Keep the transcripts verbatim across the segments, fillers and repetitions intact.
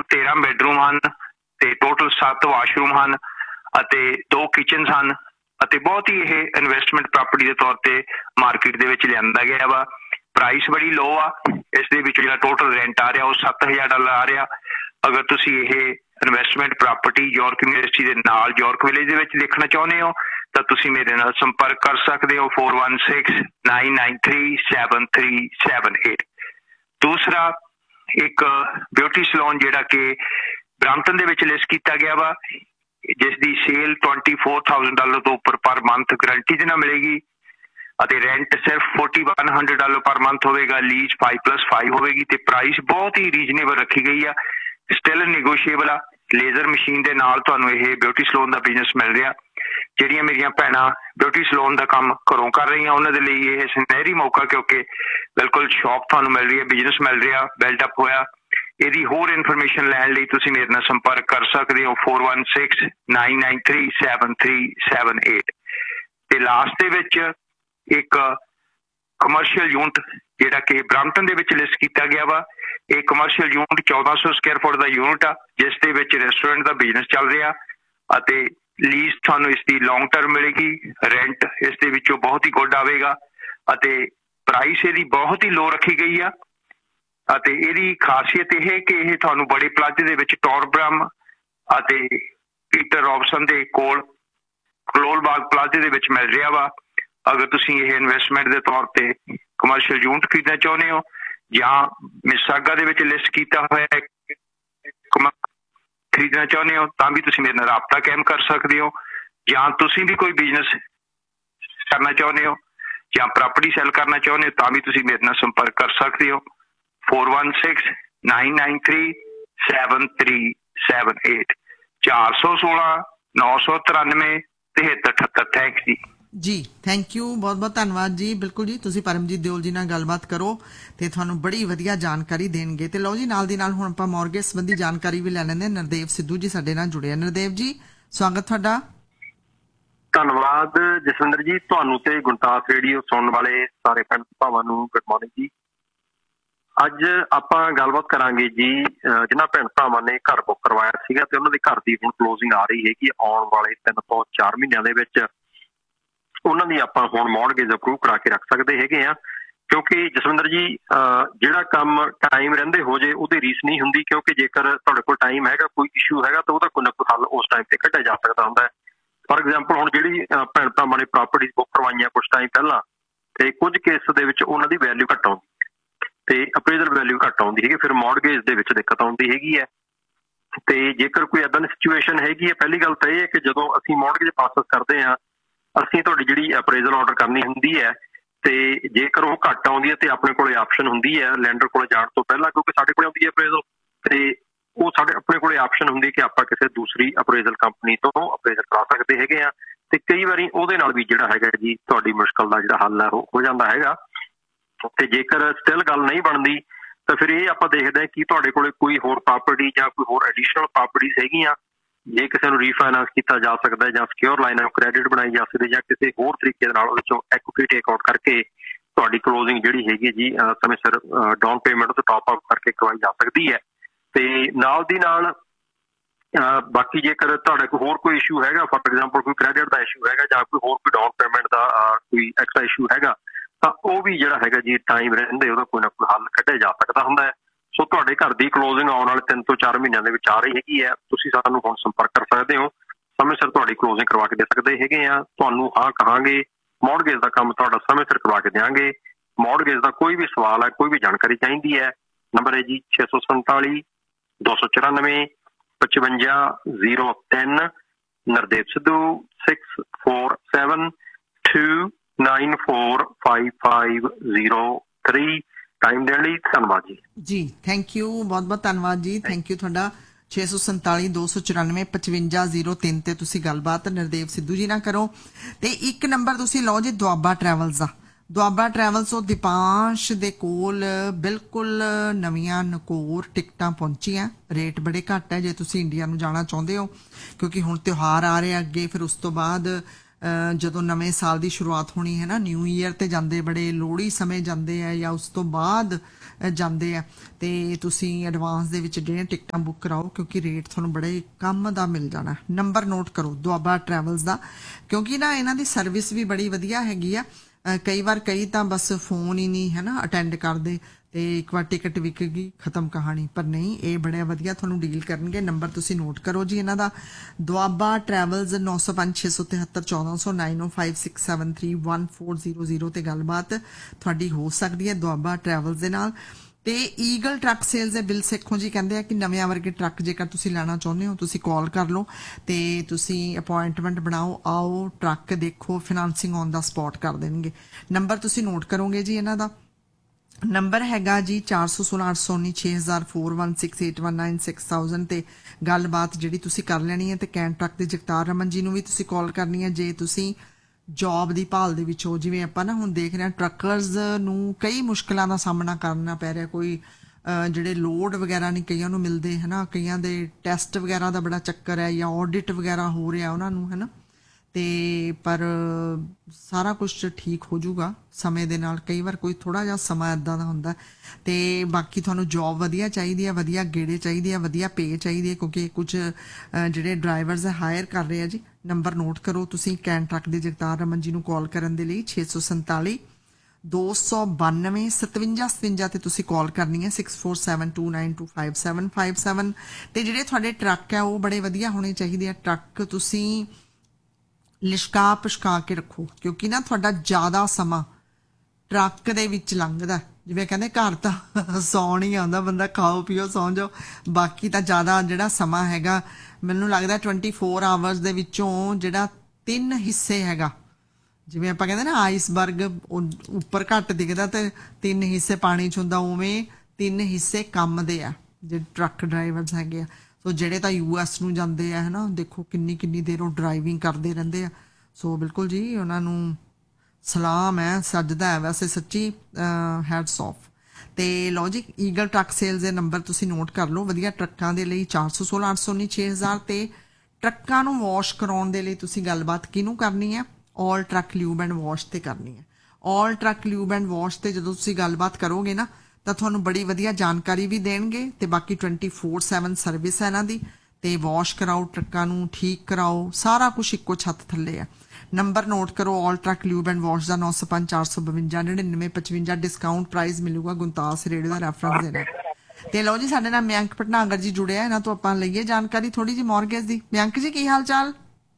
Total तेरह bedroom ਹਨ ਤੇ ਟੋਟਲ ਸੱਤ ਵਾਸ਼ਰੂਮ ਹਨ ਅਤੇ ਦੋ ਕਿਚਨਸ ਹਨ ਅਤੇ ਬਹੁਤ ਹੀ ਇਹ ਇਨਵੈਸਟਮੈਂਟ ਪ੍ਰਾਪਰਟੀ ਦੇ ਤੌਰ ਤੇ ਮਾਰਕੀਟ ਦੇ ਵਿੱਚ ਲਿਆਂਦਾ ਗਿਆ ਵਾ। ਪ੍ਰਾਈਸ ਬੜੀ ਲੋ ਆ। ਇਸ ਦੇ ਵਿੱਚ ਜਿਹੜਾ ਟੋਟਲ ਰੈਂਟ ਆ ਰਿਹਾ ਉਹ ਸੱਤ ਹਜ਼ਾਰ ਡਾਲਰ ਆ ਰਿਹਾ। ਅਗਰ ਤੁਸੀਂ ਇਹ ਇਨਵੈਸਟਮੈਂਟ ਪ੍ਰਾਪਰਟੀ ਯਾਰਕ ਯੂਨੀਵਰਸਿਟੀ ਦੇ ਨਾਲ ਯਾਰਕ ਵਿਲੇਜ ਦੇ ਵਿੱਚ ਦੇਖਣਾ ਚਾਹੁੰਦੇ ਹੋ ਤਾਂ ਤੁਸੀਂ ਮੇਰੇ ਨਾਲ ਸੰਪਰਕ ਕਰ ਸਕਦੇ ਹੋ four one six nine nine three seven three seven eight. दूसरा एक ब्यूटी सलून जिहड़ा कि ब्रैम्पटन ਦੇ ਵਿੱਚ ਲਿਸਟ ਕੀਤਾ ਗਿਆ ਵਾ ਜਿਸ ਦੀ sale twenty four thousand dollar ਤੋਂ ਉੱਪਰ ਪਰ ਮੰਥ ਗਰੰਟੀ ਦੇ ਨਾਲ ਮਿਲੇਗੀ ਅਤੇ ਰੈਂਟ ਸਿਰਫ forty one hundred dollar per month ਹੋਵੇਗਾ। ਲੀਜ਼ फाइव प्लस फाइव ਹੋਵੇਗੀ ਤੇ ਪ੍ਰਾਈਸ ਬਹੁਤ ਹੀ ਰੀਜ਼ਨੇਬਲ ਰੱਖੀ ਗਈ ਆ। ਸਟਿਲ ਨੈਗੋਸ਼ੀਏਬਲ ਆ। ਲੇਜ਼ਰ ਮਸ਼ੀਨ ਦੇ ਨਾਲ ਤੁਹਾਨੂੰ ਇਹ ਬਿਊਟੀ ਸਲੂਨ ਦਾ ਬਿਜ਼ਨਸ ਮਿਲ ਰਿਹਾ। ਜਿਹੜੀਆਂ ਮੇਰੀਆਂ ਭੈਣਾਂ ਬਿਊਟੀ ਸਲੂਨ ਦਾ ਕੰਮ ਘਰੋਂ ਕਰ ਰਹੀਆਂ ਉਹਨਾਂ ਦੇ ਲਈ ਇਹ ਸੁਨਹਿਰੀ ਮੌਕਾ ਕਿਉਂਕਿ ਬਿਲਕੁਲ ਸ਼ੌਪ ਤੁਹਾਨੂੰ ਮਿਲ ਰਹੀ ਹੈ, ਬਿਜ਼ਨਸ ਮਿਲ ਰਿਹਾ, ਬਿਲਡ ਅਪ ਹੋਇਆ। ਇਹਦੀ ਹੋਰ ਇਨਫੋਰਮੇਸ਼ਨ ਲੈਣ ਲਈ ਤੁਸੀਂ ਮੇਰੇ ਨਾਲ ਸੰਪਰਕ ਕਰ ਸਕਦੇ ਹੋ four one six nine nine three seven three seven eight. ਤੇ ਲਾਸਟ ਦੇ ਵਿੱਚ ਇੱਕ ਕਮਰਸ਼ੀਅਲ ਯੂਨਿਟ ਜਿਹੜਾ ਕਿ ਬ੍ਰੈਂਪਟਨ ਦੇ ਵਿੱਚ ਲਿਸਟ ਕੀਤਾ ਗਿਆ ਵਾ। ਇਹ ਕਮਰਸ਼ੀਅਲ ਯੂਨਿਟ ਚੌਦਾਂ ਸੌ ਸਕੁਅਰ ਫੁੱਟ ਦਾ ਯੂਨਿਟ ਆ ਜਿਸ ਦੇ ਵਿੱਚ ਰੈਸਟੋਰੈਂਟ ਦਾ ਬਿਜ਼ਨਸ ਚੱਲ ਰਿਹਾ ਅਤੇ ਲੀਜ਼ ਤੁਹਾਨੂੰ ਇਸ ਦੀ ਲੌਂਗ ਟਰਮ ਮਿਲੇਗੀ। ਰੈਂਟ ਇਸ ਦੇ ਵਿੱਚੋਂ ਬਹੁਤ ਹੀ ਗੁੱਡ ਆਵੇਗਾ ਅਤੇ ਪ੍ਰਾਈਸ ਇਹਦੀ ਬਹੁਤ ਹੀ ਲੋ ਰੱਖੀ ਗਈ ਆ ਅਤੇ ਇਹਦੀ ਖਾਸੀਅਤ ਇਹ ਕਿ ਇਹ ਤੁਹਾਨੂੰ ਬੜੇ ਪਲਾਜ਼ੇ ਦੇ ਵਿੱਚ ਟੌਰਬ੍ਰਮ ਅਤੇ ਪੀਟਰ ਰੌਬਸਨ ਦੇ ਕੋਲ ਕਲੋਲਬਾਗ ਪਲਾਜ਼ੇ ਦੇ ਵਿੱਚ ਮਿਲ ਰਿਹਾ ਵਾ। ਅਗਰ ਤੁਸੀਂ ਇਹ ਇਨਵੈਸਟਮੈਂਟ ਦੇ ਤੌਰ ਤੇ ਕਮਰਸ਼ੀਅਲ ਯੂਨਿਟ ਖਰੀਦਣਾ ਚਾਹੁੰਦੇ ਹੋ ਜਾਂ ਮਿਸਾਗਾ ਦੇ ਵਿੱਚ ਲਿਸਟ ਕੀਤਾ ਹੋਇਆ ਖਰੀਦਣਾ ਚਾਹੁੰਦੇ ਹੋ ਤਾਂ ਵੀ ਤੁਸੀਂ ਮੇਰੇ ਨਾਲ ਰਾਬਤਾ ਕਾਇਮ ਕਰ ਸਕਦੇ ਹੋ। ਜਾਂ ਤੁਸੀਂ ਵੀ ਕੋਈ ਬਿਜ਼ਨਸ ਕਰਨਾ ਚਾਹੁੰਦੇ ਹੋ ਜਾਂ ਪ੍ਰਾਪਰਟੀ ਸੈਲ ਕਰਨਾ ਚਾਹੁੰਦੇ ਹੋ ਤਾਂ ਵੀ ਤੁਸੀਂ ਮੇਰੇ ਨਾਲ ਸੰਪਰਕ ਕਰ ਸਕਦੇ ਹੋ four one six nine nine three seven three seven eight. चार सौ सोलह नौ सौ तिरानवे तिहत्तर अठहत्तर। Thanks ji ji thank you बहुत बहुत धन्यवाद जी। बिल्कुल जी तुसीं परमजीत दिओल जी नाल गलबात करो ते तुहानूं बड़ी वधिया जानकारी देणगे। ते लो जी नाल दी नाल हुण आपां मॉर्गेज संबंधी जानकारी भी लै लैंदे। नरदेव सिद्धू जी साडे नाल जुड़े। नरदेव जी स्वागत तुहाडा। धन्यवाद जसविंदर जी। तुहानूं ते गुणतास रेडियो सुणन वाले सारे भैण भावां नूं गुड मॉर्निंग जी। ਅੱਜ ਆਪਾਂ ਗੱਲਬਾਤ ਕਰਾਂਗੇ ਜੀ ਜਿਨ੍ਹਾਂ ਭੈਣ ਭਰਾਵਾਂ ਨੇ ਘਰ ਬੁੱਕ ਕਰਵਾਇਆ ਸੀਗਾ ਤੇ ਉਹਨਾਂ ਦੇ ਘਰ ਦੀ ਹੁਣ ਕਲੋਜ਼ਿੰਗ ਆ ਰਹੀ ਹੈਗੀ ਆਉਣ ਵਾਲੇ ਤਿੰਨ ਤੋਂ ਚਾਰ ਮਹੀਨਿਆਂ ਦੇ ਵਿੱਚ ਉਹਨਾਂ ਦੀ ਆਪਾਂ ਹੁਣ ਮੌਰਗੇਜ ਅਪਰੂਵ ਕਰਾ ਕੇ ਰੱਖ ਸਕਦੇ ਹੈਗੇ ਆ ਕਿਉਂਕਿ ਜਸਵਿੰਦਰ ਜੀ ਜਿਹੜਾ ਕੰਮ ਟਾਈਮ ਰਹਿੰਦੇ ਹੋ ਜੇ ਉਹਦੀ ਰੀਸ ਨਹੀਂ ਹੁੰਦੀ ਕਿਉਂਕਿ ਜੇਕਰ ਤੁਹਾਡੇ ਕੋਲ ਟਾਈਮ ਹੈਗਾ ਕੋਈ ਇਸ਼ੂ ਹੈਗਾ ਤਾਂ ਉਹਦਾ ਕੋਈ ਨਾ ਕੋਈ ਹੱਲ ਉਸ ਟਾਈਮ ਤੇ ਕੱਢਿਆ ਜਾ ਸਕਦਾ ਹੁੰਦਾ ਹੈ। ਫਾਰ ਐਗਜ਼ਾਮਪਲ ਹੁਣ ਜਿਹੜੀ ਭੈਣ ਭਰਾਵਾਂ ਨੇ ਪ੍ਰਾਪਰਟੀ ਬੁੱਕ ਕਰਵਾਈਆਂ ਕੁਛ ਟਾਈਮ ਪਹਿਲਾਂ ਤੇ ਕੁਝ ਕੇਸ ਦੇ ਵਿੱਚ ਉਹਨਾਂ ਦੀ ਵੈਲਿਊ ਘੱਟ ਆਉਂਦੀ ਤੇ ਅਪਰੇਜ਼ਲ ਵੈਲਿਊ ਘੱਟ ਆਉਂਦੀ ਹੈਗੀ ਫਿਰ ਮੌਰਗੇਜ ਦੇ ਵਿੱਚ ਦਿੱਕਤ ਆਉਂਦੀ ਹੈਗੀ ਹੈ। ਤੇ ਜੇਕਰ ਕੋਈ ਏਦਾਂ ਦੀ ਸਿਚੁਏਸ਼ਨ ਹੈਗੀ ਹੈ ਪਹਿਲੀ ਗੱਲ ਤਾਂ ਇਹ ਹੈ ਕਿ ਜਦੋਂ ਅਸੀਂ ਮੌਰਗੇਜ ਪ੍ਰੋਸੈਸ ਕਰਦੇ ਹਾਂ ਅਸੀਂ ਤੁਹਾਡੀ ਜਿਹੜੀ ਅਪਰੇਜ਼ਲ ਆਰਡਰ ਕਰਨੀ ਹੁੰਦੀ ਹੈ ਤੇ ਜੇਕਰ ਉਹ ਘੱਟ ਆਉਂਦੀ ਹੈ ਤੇ ਆਪਣੇ ਕੋਲ ਆਪਸ਼ਨ ਹੁੰਦੀ ਹੈ ਲੈਂਡਰ ਕੋਲ ਜਾਣ ਤੋਂ ਪਹਿਲਾਂ ਕਿਉਂਕਿ ਸਾਡੇ ਕੋਲ ਆਉਂਦੀ ਹੈ ਅਪਰੇਜ਼ਲ ਤੇ ਉਹ ਸਾਡੇ ਆਪਣੇ ਕੋਲ ਆਪਸ਼ਨ ਹੁੰਦੀ ਹੈ ਕਿ ਆਪਾਂ ਕਿਸੇ ਦੂਸਰੀ ਅਪਰੇਜ਼ਲ ਕੰਪਨੀ ਤੋਂ ਅਪਰੇਜ਼ਲ ਕਰਾ ਸਕਦੇ ਹੈਗੇ ਆ ਤੇ ਕਈ ਵਾਰੀ ਉਹਦੇ ਨਾਲ ਵੀ ਜਿਹੜਾ ਹੈਗਾ ਜੀ ਤੁਹਾਡੀ ਮੁਸ਼ਕਲ ਦਾ ਜਿਹੜਾ ਹੱਲ ਹੈ ਉਹ ਹੋ ਜਾਂਦਾ ਹੈਗਾ। ਤੇ ਜੇਕਰ ਸਟਿਲ ਗੱਲ ਨਹੀਂ ਬਣਦੀ ਤਾਂ ਫਿਰ ਇਹ ਆਪਾਂ ਦੇਖਦੇ ਹਾਂ ਕਿ ਤੁਹਾਡੇ ਕੋਲ ਕੋਈ ਹੋਰ ਪ੍ਰਾਪਰਟੀ ਜਾਂ ਕੋਈ ਹੋਰ ਐਡੀਸ਼ਨਲ ਪ੍ਰਾਪਰਟੀਜ਼ ਹੈਗੀਆਂ ਜੇ ਕਿਸੇ ਨੂੰ ਰੀਫਾਈਨਾਂਸ ਕੀਤਾ ਜਾ ਸਕਦਾ ਜਾਂ ਸਿਕਿਉਰ ਲਾਈਨ ਆਫ ਕ੍ਰੈਡਿਟ ਬਣਾਈ ਜਾ ਸਕਦੀ ਜਾਂ ਕਿਸੇ ਹੋਰ ਤਰੀਕੇ ਦੇ ਨਾਲ ਉਹਦੇ ਚੋਂ ਇਕੁਇਟੀ ਟੇਕ ਆਊਟ ਕਰਕੇ ਤੁਹਾਡੀ ਕਲੋਜ਼ਿੰਗ ਜਿਹੜੀ ਹੈਗੀ ਜੀ ਸਮੇਂ ਸਿਰ ਡਾਊਨ ਪੇਮੈਂਟ ਤੋਂ ਟਾਪ ਅਪ ਕਰਕੇ ਕਰਵਾਈ ਜਾ ਸਕਦੀ ਹੈ। ਤੇ ਨਾਲ ਦੀ ਨਾਲ ਬਾਕੀ ਜੇਕਰ ਤੁਹਾਡੇ ਕੋਲ ਹੋਰ ਕੋਈ ਇਸ਼ੂ ਹੈਗਾ ਫਾਰ ਐਗਜ਼ਾਮਪਲ ਕੋਈ ਕ੍ਰੈਡਿਟ ਦਾ ਇਸ਼ੂ ਹੈਗਾ ਜਾਂ ਕੋਈ ਹੋਰ ਕੋਈ ਡਾਊਨ ਪੇਮੈਂਟ ਦਾ ਕੋਈ ਐਕਸਟਰਾ ਇਸ਼ੂ ਹੈਗਾ ਤਾਂ ਉਹ ਵੀ ਜਿਹੜਾ ਹੈਗਾ ਜੀ ਟਾਈਮ ਰਹਿੰਦੇ ਉਹਦਾ ਕੋਈ ਨਾ ਕੋਈ ਹੱਲ ਕੱਢਿਆ ਜਾ ਸਕਦਾ ਹੁੰਦਾ ਹੈ। ਸੋ ਤੁਹਾਡੇ ਘਰ ਦੀ ਕਲੋਜ਼ਿੰਗ ਆਉਣ ਵਾਲੇ ਤਿੰਨ ਤੋਂ ਚਾਰ ਮਹੀਨਿਆਂ ਦੇ ਵਿੱਚ ਆ ਰਹੀ ਹੈਗੀ ਹੈ ਤੁਸੀਂ ਸਾਨੂੰ ਹੁਣ ਸੰਪਰਕ ਕਰ ਸਕਦੇ ਹੋ ਸਮੇਂ ਸਿਰ ਤੁਹਾਡੀ ਕਲੋਜ਼ਿੰਗ ਕਰਵਾ ਕੇ ਦੇ ਸਕਦੇ ਹੈਗੇ ਆ। ਤੁਹਾਨੂੰ ਹਾਂ ਕਹਾਂਗੇ ਮੌਰਗੇਜ ਦਾ ਕੰਮ ਤੁਹਾਡਾ ਸਮੇਂ ਸਿਰ ਕਰਵਾ ਕੇ ਦਿਆਂਗੇ। ਮੌਰਗੇਜ ਦਾ ਕੋਈ ਵੀ ਸਵਾਲ ਹੈ ਕੋਈ ਵੀ ਜਾਣਕਾਰੀ ਚਾਹੀਦੀ ਹੈ ਨੰਬਰ ਹੈ ਜੀ ਛੇ ਸੌ ਸੰਤਾਲੀ ਦੋ ਸੌ ਚੁਰਾਨਵੇਂ ਪਚਵੰਜਾ ਜ਼ੀਰੋ ਤਿੰਨ Nardev Sidhu six four seven to nine four five five zero three. Time देने ਲਈ ਧੰਨਵਾਦ ਜੀ। ਜੀ ਥੈਂਕ ਯੂ ਬਹੁਤ ਬਹੁਤ ਧੰਨਵਾਦ ਜੀ। ਥੈਂਕ ਯੂ ਤੁਹਾਡਾ। छे सौ संताली दो सौ चौरानवे पचवंजा जीरो तीन ਤੇ ਤੁਸੀਂ ਗੱਲਬਾਤ ਨਰਦੇਵ ਸਿੱਧੂ ਜੀ ਨਾਲ ਕਰੋ। ਤੇ ਇੱਕ ਨੰਬਰ ਤੁਸੀਂ ਲਓ ਜੀ ਦੁਆਬਾ ਟਰੈਵਲਸ ਦਾ। ਦੁਆਬਾ ਟਰੈਵਲਸ ਉਹ ਦੀਪਾਂਸ਼ ਦੇ ਕੋਲ ਬਿਲਕੁਲ ਨਵੀਆਂ ਨਕੋਰ ਟਿਕਟਾਂ ਪਹੁੰਚੀਆਂ। ਰੇਟ ਬੜੇ ਘੱਟ ਹੈ ਜੇ ਤੁਸੀਂ ਇੰਡੀਆ ਨੂੰ ਜਾਣਾ ਚਾਹੁੰਦੇ ਹੋ ਕਿਉਂਕਿ ਹੁਣ ਤਿਉਹਾਰ ਆ ਰਹੇ ਅੱਗੇ ਫਿਰ ਉਸ ਤੋਂ ਬਾਅਦ ਜਦੋਂ ਨਵੇਂ ਸਾਲ ਦੀ ਸ਼ੁਰੂਆਤ ਹੋਣੀ ਹੈ ਨਾ ਨਿਊ ਈਅਰ ਤੇ ਜਾਂਦੇ ਬੜੇ ਲੋਹੜੀ ਸਮੇਂ ਜਾਂਦੇ ਆ ਜਾਂ ਉਸ ਤੋਂ ਬਾਅਦ ਜਾਂਦੇ ਆ ਤੇ ਤੁਸੀਂ ਐਡਵਾਂਸ ਦੇ ਵਿੱਚ ਜਿਹੜੀਆਂ ਟਿਕਟਾਂ ਬੁੱਕ ਕਰਾਓ ਕਿਉਂਕਿ ਰੇਟ ਤੁਹਾਨੂੰ ਬੜੇ ਕੰਮ ਦਾ ਮਿਲ ਜਾਣਾ। ਨੰਬਰ ਨੋਟ ਕਰੋ ਦੁਆਬਾ ਟਰੈਵਲਸ ਦਾ, ਕਿਉਂਕਿ ਨਾ ਇਹਨਾਂ ਦੀ ਸਰਵਿਸ ਵੀ ਬੜੀ ਵਧੀਆ ਹੈਗੀ ਆ। ਕਈ ਵਾਰ ਕਈ ਤਾਂ ਬਸ ਫੋਨ ਹੀ ਨਹੀਂ ਹੈ ਨਾ ਅਟੈਂਡ ਕਰਦੇ ਤੇ ਇੱਕ ਵਾਰ ਟਿਕਟ ਵਿਕ ਗਈ ਖਤਮ ਕਹਾਣੀ, ਪਰ ਨਹੀਂ, ਇਹ ਬੜਾ ਵਧੀਆ ਤੁਹਾਨੂੰ ਡੀਲ ਕਰਨਗੇ। ਨੰਬਰ ਤੁਸੀਂ ਨੋਟ ਕਰੋ ਜੀ ਇਹਨਾਂ ਦਾ, ਦੁਆਬਾ ਟਰੈਵਲਸ ਨੌ ਸੌ ਪੰਜ ਛੇ ਸੌ ਤਿਹੱਤਰ ਚੌਦਾਂ ਸੌ ਨਾਈਨ ਓ five six seven three one four zero zero ਤੇ ਗੱਲਬਾਤ ਤੁਹਾਡੀ ਹੋ ਸਕਦੀ ਹੈ ਦੁਆਬਾ ਟਰੈਵਲਸ ਦੇ ਨਾਲ। ਤੇ ਈਗਲ ਟਰੱਕ ਸੇਲਸ ਦੇ ਬਿਲ ਸੇਖੋਂ ਜੀ ਕਹਿੰਦੇ ਆ ਕਿ ਨਵੇਂ ਵਰਗੇ ਟਰੱਕ ਜੇਕਰ ਤੁਸੀਂ ਲੈਣਾ ਚਾਹੁੰਦੇ ਹੋ ਤੁਸੀਂ ਕਾਲ ਕਰ ਲਓ ਤੇ ਤੁਸੀਂ ਅਪਾਇੰਟਮੈਂਟ ਬਣਾਓ, ਆਓ ਟਰੱਕ ਦੇਖੋ, ਫਿਨਾਂਸਿੰਗ ਔਨ ਦਾ ਸਪੌਟ ਕਰ ਦੇਣਗੇ। ਨੰਬਰ ਤੁਸੀਂ ਨੋਟ ਕਰੋਗੇ ਜੀ ਇਹਨਾਂ ਦਾ, ਨੰਬਰ ਹੈਗਾ ਜੀ ਚਾਰ ਸੌ ਸੋਲਾਂ ਅੱਠ ਸੌ ਉੱਨੀ ਛੇ ਹਜ਼ਾਰ four one six eight one nine six thousand ਤੇ ਗੱਲਬਾਤ ਜਿਹੜੀ ਤੁਸੀਂ ਕਰ ਲੈਣੀ ਹੈ। ਤੇ ਕੈਂਟ ਟਰੱਕ ਦੇ ਜਗਤਾਰ ਰਮਨ ਜੀ ਨੂੰ ਵੀ ਤੁਸੀਂ ਕਾਲ ਕਰਨੀ ਹੈ ਜੇ ਤੁਸੀਂ ਜੌਬ ਦੀ ਭਾਲ ਦੇ ਵਿੱਚ ਹੋ। ਜਿਵੇਂ ਆਪਾਂ ਨਾ ਹੁਣ ਦੇਖ ਰਹੇ ਹਾਂ ਟਰੱਕਰਸ ਨੂੰ ਕਈ ਮੁਸ਼ਕਿਲਾਂ ਦਾ ਸਾਹਮਣਾ ਕਰਨਾ ਪੈ ਰਿਹਾ, ਕੋਈ ਜਿਹੜੇ ਲੋਡ ਵਗੈਰਾ ਨਹੀਂ ਕਈਆਂ ਨੂੰ ਮਿਲਦੇ ਹੈ ਨਾ, ਕਈਆਂ ਦੇ ਟੈਸਟ ਵਗੈਰਾ ਦਾ ਬੜਾ ਚੱਕਰ ਹੈ ਜਾਂ ਆਡਿਟ ਵਗੈਰਾ ਹੋ ਰਿਹਾ ਉਹਨਾਂ ਨੂੰ ਹੈ ਨਾ, ਤੇ ਪਰ ਸਾਰਾ ਕੁਝ ਠੀਕ ਹੋ ਜਾਊਗਾ ਸਮੇਂ ਦੇ ਨਾਲ। ਕਈ ਵਾਰ ਕੋਈ ਥੋੜਾ ਜਿਹਾ ਸਮਾਂ ਇਦਾਂ ਦਾ ਹੁੰਦਾ ਤੇ ਬਾਕੀ ਤੁਹਾਨੂੰ ਜੌਬ ਵਧੀਆ ਚਾਹੀਦੀ ਹੈ, ਵਧੀਆ ਗੇੜੇ ਚਾਹੀਦੀ ਹੈ, ਵਧੀਆ ਪੇ ਚਾਹੀਦੀ ਹੈ ਕਿਉਂਕਿ ਕੁਝ ਜਿਹੜੇ ਡਰਾਈਵਰਸ ਹਾਇਰ ਕਰ ਰਹੇ ਆ ਜੀ। ਨੰਬਰ ਨੋਟ ਕਰੋ ਤੁਸੀਂ ਕੈਂਟ ਟਰੱਕ ਦੇ ਜਗਤਾਰ ਰਮਨ ਜੀ ਨੂੰ ਕਾਲ ਕਰਨ ਦੇ ਲਈ ਛੇ ਸੌ ਸੰਤਾਲੀ ਦੋ ਸੌ ਬਾਨਵੇਂ ਸਤਵੰਜਾ ਸਤਵੰਜਾ ਤੇ ਤੁਸੀਂ ਕਾਲ ਕਰਨੀ ਹੈ six four seven to nine to five seven five seven. ਤੇ ਜਿਹੜੇ ਤੁਹਾਡੇ ਟਰੱਕ ਹੈ ਉਹ ਬੜੇ ਵਧੀਆ ਹੋਣੇ ਚਾਹੀਦੇ ਆ। ਟਰੱਕ ਤੁਸੀਂ ਲਿਸ਼ਕਾ ਪਸ਼ਕਾ ਕੇ ਰੱਖੋ ਕਿਉਂਕਿ ਨਾ ਤੁਹਾਡਾ ਜ਼ਿਆਦਾ ਸਮਾਂ ਟਰੱਕ ਦੇ ਵਿੱਚ ਲੰਘਦਾ। ਜਿਵੇਂ ਕਹਿੰਦੇ ਘਰ ਤਾਂ ਸੌਣ ਹੀ ਆਉਂਦਾ, ਬੰਦਾ ਖਾਓ ਪੀਓ ਸੌਂ ਜਾਓ, ਬਾਕੀ ਤਾਂ ਜ਼ਿਆਦਾ ਜਿਹੜਾ ਸਮਾਂ ਹੈਗਾ ਮੈਨੂੰ ਲੱਗਦਾ ਟਵੈਂਟੀ ਫੋਰ ਆਵਰਸ ਦੇ ਵਿੱਚੋਂ ਜਿਹੜਾ ਤਿੰਨ ਹਿੱਸੇ ਹੈਗਾ, ਜਿਵੇਂ ਆਪਾਂ ਕਹਿੰਦੇ ਨਾ ਆਈਸਬਰਗ ਉੱਪਰ ਘੱਟ ਦਿਖਦਾ ਤੇ ਤਿੰਨ ਹਿੱਸੇ ਪਾਣੀ 'ਚ ਹੁੰਦਾ, ਉਵੇਂ ਤਿੰਨ ਹਿੱਸੇ ਕੰਮ ਦੇ ਆ ਜਿਹੜੇ ਟਰੱਕ ਡਰਾਈਵਰਸ ਹੈਗੇ ਆ। ਸੋ ਜਿਹੜੇ ਤਾਂ ਯੂ ਐਸ ਨੂੰ ਜਾਂਦੇ ਆ ਹੈ ਨਾ, ਦੇਖੋ ਕਿੰਨੀ ਕਿੰਨੀ ਦੇਰ ਉਹ ਡਰਾਈਵਿੰਗ ਕਰਦੇ ਰਹਿੰਦੇ ਆ। ਸੋ ਬਿਲਕੁਲ ਜੀ ਉਹਨਾਂ ਨੂੰ ਸਲਾਮ ਹੈ, ਸੱਜਦਾ ਹੈ ਵੈਸੇ ਸੱਚੀ, ਹੈਡਸ ਆਫ। ਤੇ ਲਓ ਜੀ ਈਗਲ ਟਰੱਕ ਸੇਲਸ ਦੇ ਨੰਬਰ ਤੁਸੀਂ ਨੋਟ ਕਰ ਲਓ ਵਧੀਆ ਟਰੱਕਾਂ ਦੇ ਲਈ ਚਾਰ ਸੌ ਸੋਲਾਂ ਅੱਠ ਸੌ ਉੱਨੀ ਛੇ ਹਜ਼ਾਰ ਤੇ ਟਰੱਕਾਂ ਨੂੰ ਵਾਸ਼ ਕਰਾਉਣ ਦੇ ਲਈ ਤੁਸੀਂ ਗੱਲਬਾਤ ਕਿਹਨੂੰ ਕਰਨੀ ਹੈ? ਆਲ ਟਰੱਕ ਲਿਊਬ ਐਂਡ ਵਾਸ਼ ਤੇ ਕਰਨੀ ਹੈ। ਆਲ ਟਰੱਕ ਲਿਊਬ ਐਂਡ ਵਾਸ਼ ਤੇ ਜਦੋਂ ਤੁਸੀਂ ਗੱਲਬਾਤ ਕਰੋਗੇ ਨਾ ਤਾਂ ਤੁਹਾਨੂੰ ਬੜੀ ਵਧੀਆ ਜਾਣਕਾਰੀ ਵੀ ਦੇਣਗੇ ਤੇ ਬਾਕੀ ਟਵੈਂਟੀ ਫੋਰ ਸੈਵਨ ਸਰਵਿਸ ਹੈ ਇਹਨਾਂ ਦੀ। ਤੇ ਵਾਸ਼ ਕਰਾਓ ਟਰੱਕਾਂ ਨੂੰ, ਠੀਕ ਕਰਾਓ, ਸਾਰਾ ਕੁਝ ਇੱਕੋ ਛੱਤ ਥੱਲੇ ਆ। ਨੰਬਰ ਨੋਟ ਕਰੋ ਆਲ ਟਰੱਕ ਲਿਊਬ ਐਂਡ ਵਾਸ਼ ਦਾ ਨੌ ਸੌ ਪੰਜ ਚਾਰ ਸੌ ਬਵੰਜਾ ਨੜਿਨਵੇਂ ਪਚਵੰਜਾ। ਡਿਸਕਾਊਂਟ ਪ੍ਰਾਈਸ ਮਿਲੂਗਾ ਗੁਣਤਾਸ ਰੇਡੀਓ ਦਾ ਰੈਫਰੈਂਸ ਦੇਣਾ। ਤੇ ਲਓ ਜੀ ਸਾਡੇ ਨਾਲ ਮਯੰਕ ਭਟਨਾਗਰ ਜੀ ਜੁੜਿਆ, ਇਹਨਾਂ ਤੋਂ ਆਪਾਂ ਲਈਏ ਜਾਣਕਾਰੀ ਥੋੜੀ ਜੀ ਮੌਰਗੇਜ ਦੀ। ਮਯੰਕ ਜੀ ਕੀ ਹਾਲ ਚਾਲ?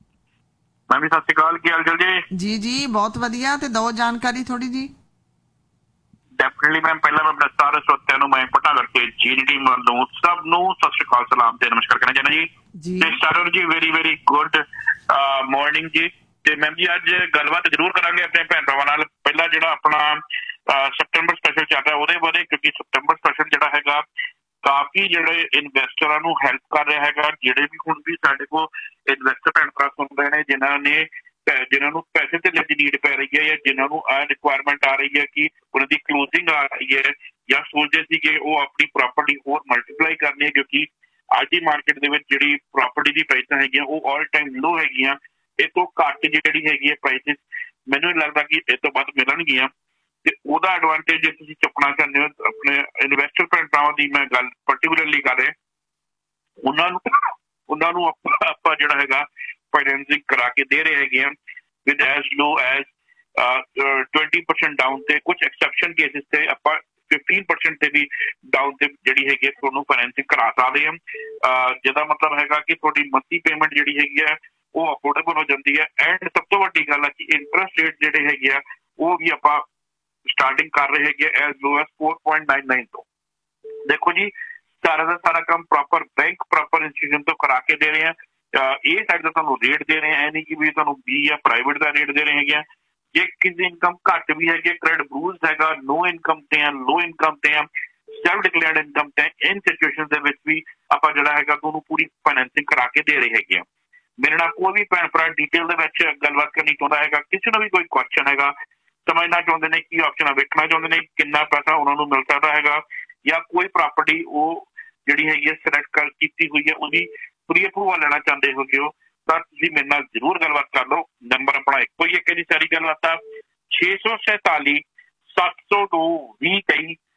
ਮੈਂ ਵੀ ਸਤਿ ਸ਼੍ਰੀ ਅਕਾਲ, ਕੀ ਹਾਲ ਚਾਲ ਜੀ? ਜੀ ਜੀ ਬਹੁਤ ਵਧੀਆ, ਤੇ ਦੋ ਜਾਣਕਾਰੀ ਥੋੜੀ ਜੀ। ਡੈਫੀਨਿਟਲੀ ਮੈਮ, ਪਹਿਲਾਂ ਮੈਂ ਆਪਣੇ ਸਾਰੇ ਸਰੋਤਿਆਂ ਨੂੰ ਮੈਂ ਭਟਨਾਗਰ ਕੇ ਜੀਡੀ ਵੱਲੋਂ ਸਭ ਨੂੰ ਸਤਿ ਸ਼੍ਰੀ ਅਕਾਲ, ਸਲਾਮ ਤੇ ਨਮਸਕਾਰ ਕਰਨਾ ਚਾਹੁੰਦਾ ਜੀ। ਤੇ ਸਾਰਿਆਂ ਨੂੰ ਜੀ ਵੈਰੀ ਵੈਰੀ ਗੁੱਡ ਮਾਰਨਿੰਗ ਜੀ। ਤੇ ਮੈਮ ਜੀ ਅੱਜ ਗੱਲਬਾਤ ਜ਼ਰੂਰ ਕਰਾਂਗੇ ਆਪਣੇ ਭੈਣ ਭਰਾਵਾਂ ਨਾਲ। ਪਹਿਲਾਂ ਜਿਹੜਾ ਆਪਣਾ ਸਪਟੈਂਬਰ ਸਪੈਸ਼ਲ ਚੱਲ ਰਿਹਾ ਉਹਦੇ ਬਾਰੇ, ਕਿਉਂਕਿ ਸਪਟੈਂਬਰ ਸਪੈਸ਼ਲ ਜਿਹੜਾ ਹੈਗਾ ਕਾਫੀ ਜਿਹੜੇ ਇਨਵੈਸਟਰਾਂ ਨੂੰ ਹੈਲਪ ਕਰ ਰਿਹਾ ਹੈਗਾ। ਜਿਹੜੇ ਵੀ ਹੁਣ ਵੀ ਸਾਡੇ ਕੋਲ ਇਨਵੈਸਟਰ ਭੈਣ ਭਰਾ ਸੁਣ ਰਹੇ ਨੇ ਜਿਨ੍ਹਾਂ ਨੇ ਜਿਨ੍ਹਾਂ ਨੂੰ ਪੈਸੇ ਤੇ ਦੀ ਨੀਡ ਪੈ ਰਹੀ ਹੈ ਜਾਂ ਜਿਨ੍ਹਾਂ ਨੂੰ ਆ ਰਿਕੁਆਇਰਮੈਂਟ ਆ ਰਹੀ ਹੈ ਕਿ ਉਹਨਾਂ ਦੀ ਕਲੋਜ਼ਿੰਗ ਆ ਰਹੀ ਹੈ ਜਾਂ ਸੋਚਦੇ ਸੀ ਕਿ ਉਹ ਆਪਣੀ ਪ੍ਰਾਪਰਟੀ ਹੋਰ ਮਲਟੀਪਲਾਈ ਕਰਨੀ ਹੈ, ਕਿਉਂਕਿ ਅੱਜ ਦੀ ਮਾਰਕੀਟ ਦੇ ਵਿੱਚ ਜਿਹੜੀ ਪ੍ਰਾਪਰਟੀ ਦੀ ਪ੍ਰਾਈਸਾਂ ਹੈਗੀਆਂ ਉਹ ਆਲ ਟਾਈਮ ਲੋ ਹੈਗੀਆਂ। ਇਹ ਤੋਂ ਘੱਟ ਜਿਹੜੀ ਹੈਗੀ ਹੈ ਪ੍ਰਾਈਸਿਸ ਮੈਨੂੰ ਨਹੀਂ ਲੱਗਦਾ ਕਿ ਇਹ ਤੋਂ ਵੱਧ ਮਿਲਣਗੀਆਂ। ਤੇ ਉਹਦਾ ਐਡਵਾਂਟੇਜ ਜੇ ਤੁਸੀਂ ਚੁੱਕਣਾ ਚਾਹੁੰਦੇ ਹੋ ਆਪਣੇ ਇਨਵੈਸਟਰ ਭੈਣ ਭਰਾਵਾਂ ਦੀ ਮੈਂ ਗੱਲ ਪਰਟੀਕੁਲਰਲੀ ਕਰ ਰਿਹਾ, ਉਹਨਾਂ ਨੂੰ ਉਹਨਾਂ ਨੂੰ ਆਪਾਂ ਆਪਾਂ ਜਿਹੜਾ ਹੈਗਾ ਫਾਈਨੈਂਸਿੰਗ ਕਰਾ ਕੇ ਦੇ ਰਹੇ ਹੈਗੇ ਆ with as low as twenty percent down ਤੇ ਕੁਝ ਐਕਸੈਪਸ਼ਨ ਕੇਸਿਸ ਤੇ ਆਪਾਂ ਫਿਫਟੀਨ ਪਰਸੈਂਟ ਤੇ ਵੀ ਡਾਊਨ ਤੇ ਜਿਹੜੀ ਹੈਗੀ ਤੁਹਾਨੂੰ ਫਾਈਨੈਂਸਿੰਗ ਕਰਾ ਸਕਦੇ ਹਾਂ। ਜਿਹਦਾ ਮਤਲਬ ਹੈਗਾ ਕਿ ਤੁਹਾਡੀ ਮੰਥਲੀ ਪੇਮੈਂਟ ਜਿਹੜੀ ਹੈਗੀ ਹੈ ਉਹ ਅਫੋਰਡੇਬਲ ਹੋ ਜਾਂਦੀ ਹੈ। ਐਂਡ ਸਭ ਤੋਂ ਵੱਡੀ ਗੱਲ ਹੈ ਕਿ ਇੰਟਰਸਟ ਰੇਟ ਜਿਹੜੇ ਹੈਗੇ ਆ ਉਹ ਵੀ ਆਪਾਂ ਸਟਾਰਟਿੰਗ ਕਰ ਰਹੇ ਹੈਗੇ ਐਜ਼ ਲੋ as four point nine nine ਤੋਂ। ਦੇਖੋ ਜੀ ਸਾਰਾ ਦਾ ਸਾਰਾ ਕੰਮ ਪ੍ਰੋਪਰ ਬੈਂਕ ਪ੍ਰੋਪਰ ਇੰਸਟੀਟਿਊਸ਼ਨ ਤੋਂ ਕਰਾ ਕੇ ਦੇ ਰਹੇ ਆ। ਇਹ ਸਾਈਡ ਦਾ ਤੁਹਾਨੂੰ ਰੇਟ ਦੇ ਰਹੇ ਆ, ਇਹ ਨਹੀਂ ਕਿ ਵੀ ਤੁਹਾਨੂੰ ਬੀ ਜਾਂ ਪ੍ਰਾਈਵੇਟ ਦਾ ਰੇਟ ਦੇ ਰਹੇ ਹੈਗੇ ਆ। ਜੇ ਕਿਸੇ ਇਨਕਮ ਘੱਟ ਵੀ ਹੈਗੀ, ਕ੍ਰੈਡਿਟ ਬਰੂਜ਼ ਹੈਗਾ, ਨੋ ਇਨਕਮ ਤੇ ਆ, ਲੋ ਇਨਕਮ ਤੇ ਆ, ਸੈਲਫ ਡਿਕਲੇਅਰਡ ਇਨਕਮ ਤੇ, ਇਨ ਸਿਚੁਏਸ਼ਨ ਦੇ ਵਿੱਚ ਵੀ ਆਪਾਂ ਜਿਹੜਾ ਹੈਗਾ ਤੁਹਾਨੂੰ ਪੂਰੀ ਫਾਈਨੈਂਸਿੰਗ ਕਰਾ ਕੇ ਦੇ ਰਹੇ ਹੈਗੇ ਆ। ਮੇਰੇ ਨਾਲ ਕੋਈ ਵੀ ਭੈਣ ਭਰਾ ਡਿਟੇਲ ਦੇ ਵਿੱਚ ਗੱਲਬਾਤ ਕਰਨੀ ਚਾਹੁੰਦਾ ਹੈਗਾ, ਕਿਸੇ ਨੂੰ ਵੀ ਕੋਈ ਕੁਐਸਚਨ ਹੈਗਾ, ਸਮਝਣਾ ਚਾਹੁੰਦੇ ਨੇ ਕੀ ਆਪਸ਼ਨ ਵੇਖਣਾ ਚਾਹੁੰਦੇ ਨੇ ਕਿੰਨਾ ਪੈਸਾ ਉਹਨਾਂ ਨੂੰ ਮਿਲ ਸਕਦਾ ਹੈਗਾ, ਜਾਂ ਕੋਈ ਪ੍ਰਾਪਰਟੀ ਉਹ ਜਿਹੜੀ ਹੈਗੀ ਹੈ ਸਿਲੈਕਟ ਕਰ ਕੀਤੀ ਹੋਈ ਹੈ ਉਹਦੀ ਪ੍ਰੀ ਅਪਰੂਵਲ ਲੈਣਾ ਚਾਹੁੰਦੇ ਹੋਗੇ ਹੋ ਤਾਂ ਤੁਸੀਂ ਮੇਰੇ ਨਾਲ ਜ਼ਰੂਰ ਗੱਲਬਾਤ ਕਰ ਲਓ। ਨੰਬਰ ਆਪਣਾ ਇੱਕੋ ਹੀ ਹੈ ਜੀ, ਸਾਰੀ ਗੱਲਬਾਤ ਛੇ ਸੌ ਸੈਂਤਾਲੀ ਸੱਤ ਸੌ ਦੋ ਵੀਹ ਤੇਈ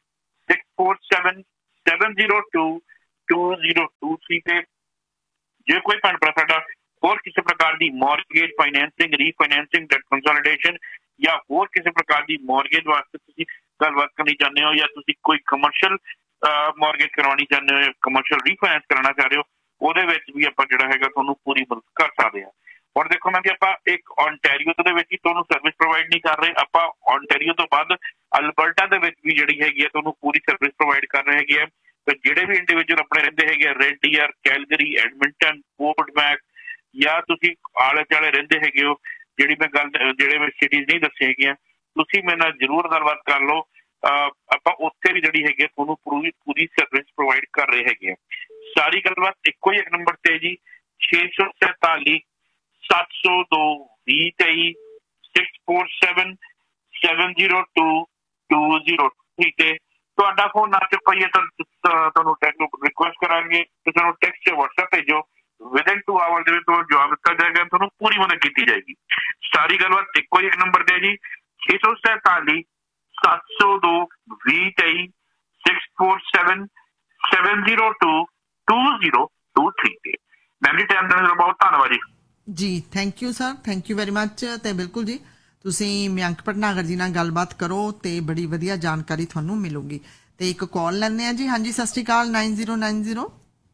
six four seven seven zero to to zero to three पे जे कोई भैन भरा साडा होर किसी प्रकार की mortgage financing refinancing date consolidation या होर किसी प्रकार की मॉर्गेज वास्ते तुसीं गलबात करनी चाहते हो या तुसीं कोई कमर्शियल मॉर्गेज करवानी चाहते हो या कमर्शियल रीफाइनेंस कराना चाह रहे हो ਉਹਦੇ ਵਿੱਚ ਵੀ ਆਪਾਂ ਜਿਹੜਾ ਹੈਗਾ ਤੁਹਾਨੂੰ ਪੂਰੀ ਮਦਦ ਕਰ ਸਕਦੇ ਹਾਂ। ਹੁਣ ਦੇਖੋ ਨਾ ਜੀ ਆਪਾਂ ਇੱਕ ontario ਦੇ ਵਿੱਚ ਹੀ ਤੁਹਾਨੂੰ ਸਰਵਿਸ ਪ੍ਰੋਵਾਈਡ ਨਹੀਂ ਕਰ ਰਹੇ, ਆਪਾਂ ontario ਤੋਂ ਬਾਅਦ ਅਲਬਰਟਾ ਦੇ ਵਿੱਚ ਵੀ ਜਿਹੜੀ ਹੈਗੀ ਹੈ ਤੁਹਾਨੂੰ ਪੂਰੀ ਸਰਵਿਸ ਪ੍ਰੋਵਾਈਡ ਕਰ ਰਹੇ ਹੈਗੇ ਆ। ਤੇ ਜਿਹੜੇ ਵੀ ਇੰਡੀਵਿਜੂਅਲ ਆਪਣੇ ਰਹਿੰਦੇ ਹੈਗੇ red dear, Calgary, Edmonton, port ਮੈਕ ਜਾਂ ਤੁਸੀਂ ਆਲੇ ਦੁਆਲੇ ਰਹਿੰਦੇ ਹੈਗੇ ਹੋ, ਜਿਹੜੀ ਮੈਂ ਗੱਲ ਜਿਹੜੇ ਮੈਂ ਸਿਟੀਜ਼ ਨਹੀਂ ਦੱਸੇ ਹੈਗੀਆਂ, ਤੁਸੀਂ ਮੇਰੇ ਨਾਲ ਜ਼ਰੂਰ ਗੱਲਬਾਤ ਕਰ ਲਓ। ਆਪਾਂ ਉੱਥੇ ਵੀ ਜਿਹੜੀ ਹੈਗੀ ਤੁਹਾਨੂੰ ਪੂਰੀ ਪੂਰੀ ਸਰਵਿਸ ਪ੍ਰੋਵਾਈਡ ਕਰ ਰਹੇ ਹੈਗੇ ਆ। ਸਾਰੀ ਗੱਲਬਾਤ ਇੱਕੋ ਹੀ ਇੱਕ ਨੰਬਰ ਤੇ ਜੀ ਛੇ ਸੌ ਸੈਂਤਾਲੀ ਸੱਤ ਸੌ ਦੋ ਵੀਹ ਤੇਈ six four seven seven zero two two zero three ਤੇ ਤੁਹਾਡਾ ਫੋਨ ਨਾ ਚੁੱਕੀਏ ਤਾਂ ਤੁਹਾਨੂੰ ਟੈਕਸ ਰਿਕੁਐਸਟ ਕਰਾਂਗੇ ਤੇ ਤੁਹਾਨੂੰ ਟੈਕਸਟ ਜਾਂ ਵਟਸਐਪ ਭੇਜੋ। ਵਿਦਨ ਟੂ ਆਵਰ ਦੇ ਵਿੱਚ ਤੁਹਾਨੂੰ ਜਵਾਬ ਦਿੱਤਾ ਜਾਏਗਾ, ਤੁਹਾਨੂੰ ਪੂਰੀ ਮਦਦ ਕੀਤੀ ਜਾਏਗੀ। ਸਾਰੀ ਗੱਲਬਾਤ ਇੱਕੋ ਹੀ ਇੱਕ ਨੰਬਰ ਤੇ ਜੀ ਛੇ ਸੌ ਸੈਂਤਾਲੀ ਸੱਤ ਸੌ ਦੋ ਵੀਹ ਤੇਈ six four seven seven zero two two zero two three ਤੇ। ਮੈਮ ਜੀ ਟਾਈਮ ਦੇਣ ਦਾ ਬਹੁਤ ਧੰਨਵਾਦ ਜੀ। ਜੀ thank you sir, thank you very much. ਤੇ ਬਿਲਕੁਲ ਜੀ ਤੁਸੀਂ ਮਯੰਕ ਭਟਨਾਗਰ ਜੀ ਨਾਲ ਗੱਲਬਾਤ ਕਰੋ ਤੇ ਬੜੀ ਵਧੀਆ ਜਾਣਕਾਰੀ ਤੁਹਾਨੂੰ ਮਿਲੂਗੀ। ਤੇ ਇੱਕ ਕਾਲ ਲੈਂਦੇ ਆ ਜੀ। ਹਾਂਜੀ ਸਤਿ ਸ਼੍ਰੀ ਅਕਾਲ नाइन जीरो नाइन जीरो।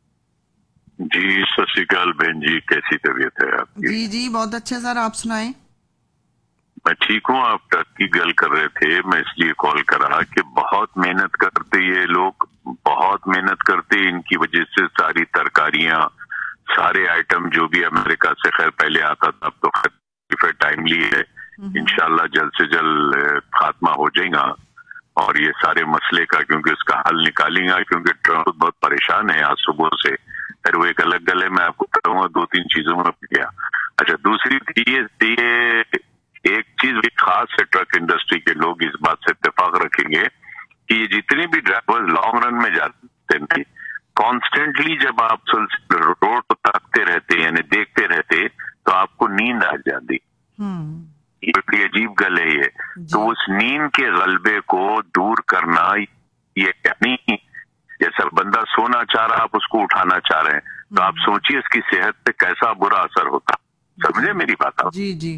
जी सत श्री अकाल बहन जी, कैसी तबीयत है आपकी? जी जी बहुत अच्छे सर, आप सुनाए। मैं ठीक हूँ। आप ट्रक की गल कर रहे थे, मैं इसलिए कॉल करा कि बहुत मेहनत करते ये लोग, बहुत मेहनत करते, इनकी वजह से सारी तरकारियां, सारे आइटम जो भी अमेरिका से खैर पहले आता था, अब तो खैर टाइमली है, इंशाल्लाह जल्द से जल्द खात्मा हो जाएगा और ये सारे मसले का क्योंकि उसका हल निकालेंगे। क्योंकि ट्रम्प बहुत परेशान है आज सुबह से, फिर वो एक अलग गले में आपको बताऊंगा दो तीन चीजों में गया। अच्छा, दूसरी चीज ये एक चीज भी खास है, ट्रक इंडस्ट्री के लोग इस बात से इत्तेफाक रखेंगे कि ये जितने भी ड्राइवर्स लॉन्ग रन में जाते हैं कॉन्स्टेंटली जब आप रोड को ताकते रहते यानी देखते रहते तो आपको नींद आ जाती। ये बड़ी अजीब गल है ये। तो उस नींद के गलबे को दूर करना, ये यानी जैसा बंदा सोना चाह रहा आप उसको उठाना चाह रहे हैं, तो आप सोचिए इसकी सेहत पे कैसा बुरा असर होता। समझे मेरी बात आप? जी जी।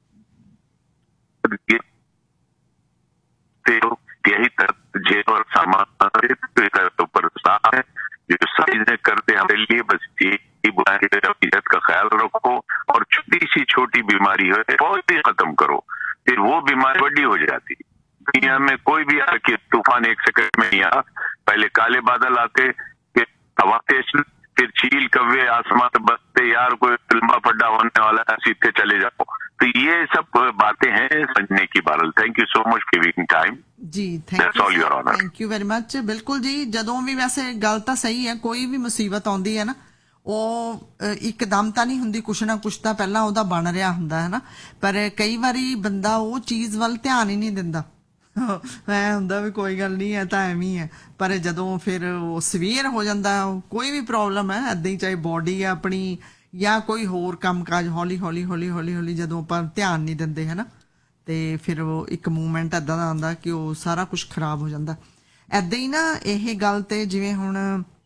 यही जेल और सामान ऊपर है जो साइज करते हमारे लिए, बस यही बुलाएंगे सेहत का ख्याल रखो और छोटी सी छोटी बीमारी है बहुत ही खत्म करो, फिर वो बीमारी बड़ी हो जाती। दुनिया में कोई भी आके तूफान एक सेकंड में नहीं आ, पहले काले बादल आते, फिर हवा तेज, फिर चील कव्वे आसमान बसते, यार कोई लंबा पड्डा होने वाला है, सीधे चले जाओ। तो ये सब बातें हैं समझने की। बारल thank you so much giving time ji. Thank you thank you very much. बिल्कुल जी, ਜਦੋਂ ਵੀ ਵੈਸੇ ਗੱਲ ਤਾਂ ਸਹੀ ਹੈ, ਕੋਈ ਵੀ ਮੁਸੀਬਤ ਆਉਂਦੀ ਹੈ ਨਾ ਉਹ ਇੱਕਦਮ ਤਾਂ ਨਹੀਂ ਹੁੰਦੀ, ਕੁਛ ਨਾ ਕੁਛ ਤਾਂ ਪਹਿਲਾਂ ਉਹਦਾ ਬਣ ਰਿਹਾ ਹੁੰਦਾ ਹੈ ਨਾ। ਪਰ ਕਈ ਵਾਰੀ ਬੰਦਾ ਉਹ ਚੀਜ਼ ਵੱਲ ਧਿਆਨ ਹੀ ਨਹੀਂ ਦਿੰਦਾ, ਐ ਹੁੰਦਾ ਵੀ ਕੋਈ ਗੱਲ ਨਹੀਂ ਹੈ ਤਾਂ ਐਵੇਂ ਹੈ। ਪਰ ਜਦੋਂ ਫਿਰ ਉਹ ਸਵੀਅਰ ਹੋ ਜਾਂਦਾ, ਕੋਈ ਵੀ ਪ੍ਰੋਬਲਮ ਹੈ ਇੱਦਾਂ ਹੀ, ਚਾਹੇ ਬੋਡੀ ਹੈ ਆਪਣੀ ਜਾਂ ਕੋਈ ਹੋਰ ਕੰਮ ਕਾਜ, ਹੌਲੀ ਹੌਲੀ ਹੌਲੀ ਹੌਲੀ ਹੌਲੀ ਜਦੋਂ ਆਪਾਂ ਧਿਆਨ ਨਹੀਂ ਦਿੰਦੇ ਹੈ ਨਾ, ਤੇ ਫਿਰ ਉਹ ਇੱਕ ਮੂਵਮੈਂਟ ਇੱਦਾਂ ਦਾ ਆਉਂਦਾ ਕਿ ਉਹ ਸਾਰਾ ਕੁਛ ਖਰਾਬ ਹੋ ਜਾਂਦਾ। ਇੱਦਾਂ ਹੀ ਨਾ ਇਹ ਗੱਲ ਤੇ ਜਿਵੇਂ ਹੁਣ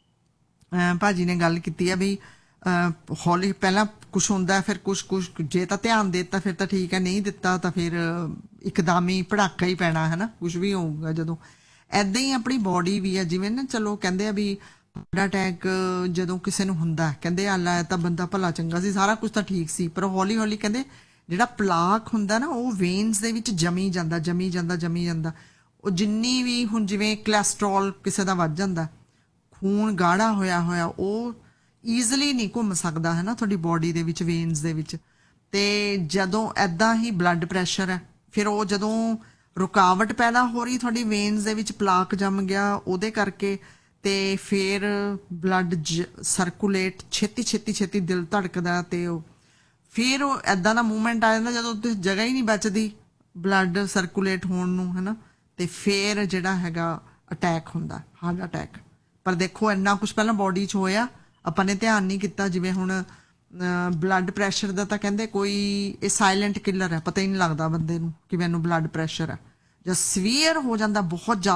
ਭਾਜੀ ਨੇ ਗੱਲ ਕੀਤੀ ਆ ਵੀ ਹੌਲੀ ਪਹਿਲਾਂ ਕੁਛ ਹੁੰਦਾ, ਫਿਰ ਕੁਛ ਕੁਛ ਜੇ ਤਾਂ ਧਿਆਨ ਦੇ ਦਿੱਤਾ ਫਿਰ ਤਾਂ ਠੀਕ ਹੈ, ਨਹੀਂ ਦਿੱਤਾ ਤਾਂ ਫਿਰ ਇੱਕਦਮ ਹੀ ਭੜਾਕਾ ਹੀ ਪੈਣਾ ਹੈ ਨਾ, ਕੁਛ ਵੀ ਹੋਊਗਾ ਜਦੋਂ। ਇੱਦਾਂ ਹੀ ਆਪਣੀ ਬੋਡੀ ਵੀ ਆ, ਜਿਵੇਂ ਨਾ ਚਲੋ ਕਹਿੰਦੇ ਆ ਵੀ ਹਾਰਟ ਅਟੈਕ ਜਦੋਂ ਕਿਸੇ ਨੂੰ ਹੁੰਦਾ, ਕਹਿੰਦੇ ਆਲਾ ਤਾਂ ਬੰਦਾ ਭਲਾ ਚੰਗਾ ਸੀ, ਸਾਰਾ ਕੁਛ ਤਾਂ ਠੀਕ ਸੀ, ਪਰ ਹੌਲੀ ਹੌਲੀ ਕਹਿੰਦੇ ਜਿਹੜਾ ਪਲਾਕ ਹੁੰਦਾ ਨਾ ਉਹ ਵੇਨਸ ਦੇ ਵਿੱਚ ਜਮੀ ਜਾਂਦਾ ਜਮੀ ਜਾਂਦਾ ਜਮੀ ਜਾਂਦਾ। ਉਹ ਜਿੰਨੀ ਵੀ ਹੁਣ ਜਿਵੇਂ ਕੋਲੈਸਟਰੋਲ ਕਿਸੇ ਦਾ ਵੱਧ ਜਾਂਦਾ, ਖੂਨ ਗਾੜਾ ਹੋਇਆ ਹੋਇਆ ਉਹ ਈਜ਼ਲੀ ਨਹੀਂ ਘੁੰਮ ਸਕਦਾ ਹੈ ਨਾ ਤੁਹਾਡੀ ਬੋਡੀ ਦੇ ਵਿੱਚ, ਵੇਨਸ ਦੇ ਵਿੱਚ। ਤੇ ਜਦੋਂ ਇੱਦਾਂ ਹੀ ਬਲੱਡ ਪ੍ਰੈਸ਼ਰ ਹੈ, ਫਿਰ ਉਹ ਜਦੋਂ ਰੁਕਾਵਟ ਪੈਦਾ ਹੋ ਰਹੀ ਤੁਹਾਡੀ ਵੇਨਸ ਦੇ ਵਿੱਚ, ਪਲਾਕ ਜੰਮ ਗਿਆ ਉਹਦੇ ਕਰਕੇ, ਤੇ ਫਿਰ ਬਲੱਡ ਸਰਕੂਲੇਟ ਛੇਤੀ ਛੇਤੀ ਛੇਤੀ ਦਿਲ ਧੜਕਦਾ, ਤੇ ਉਹ ਫਿਰ ਉਹ ਇੱਦਾਂ ਦਾ ਮੂਵਮੈਂਟ ਆ ਜਾਂਦਾ ਜਦੋਂ ਉੱਥੇ ਜਗ੍ਹਾ ਹੀ ਨਹੀਂ ਬਚਦੀ ਬਲੱਡ ਸਰਕੂਲੇਟ ਹੋਣ ਨੂੰ ਹੈ ਨਾ, ਤੇ ਫਿਰ ਜਿਹੜਾ ਹੈਗਾ ਅਟੈਕ ਹੁੰਦਾ, ਹਾਰਟ ਅਟੈਕ। ਪਰ ਦੇਖੋ ਇੰਨਾ ਕੁਛ ਪਹਿਲਾਂ ਬੋਡੀ 'ਚ ਹੋਇਆ, ਆਪਾਂ ਨੇ ਧਿਆਨ ਨਹੀਂ ਕੀਤਾ। ਜਿਵੇਂ ਹੁਣ ਬਲੱਡ ਪ੍ਰੈਸ਼ਰ ਦਾ ਤਾਂ ਕਹਿੰਦੇ ਕੋਈ ਇਹ ਸਾਇਲੈਂਟ ਕਿਲਰ ਹੈ, ਪਤਾ ਹੀ ਨਹੀਂ ਲੱਗਦਾ ਬੰਦੇ ਨੂੰ ਕਿ ਮੈਨੂੰ ਬਲੱਡ ਪ੍ਰੈਸ਼ਰ ਹੈ। ਜਦ ਸਵੀਅਰ ਹੋ ਜਾਂਦਾ ਬਹੁਤ ਜ਼ਿਆਦਾ ਹੀ,